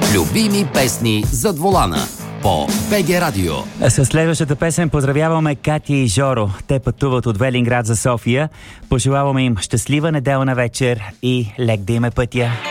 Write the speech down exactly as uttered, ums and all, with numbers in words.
Любими песни зад волана по БГ Радио. С следващата песен поздравяваме Катя и Жоро. Те пътуват от Велинград за София. Пожелаваме им щастлива неделна вечер и лек да им е пътя.